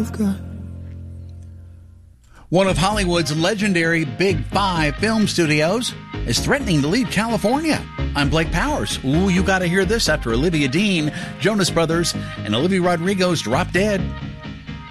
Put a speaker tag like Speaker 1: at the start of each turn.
Speaker 1: I've got.
Speaker 2: One of Hollywood's legendary Big Five film studios is threatening to leave California. I'm Blake Powers. Ooh, you got to hear this after Olivia Dean, Jonas Brothers, and Olivia Rodrigo's Drop Dead.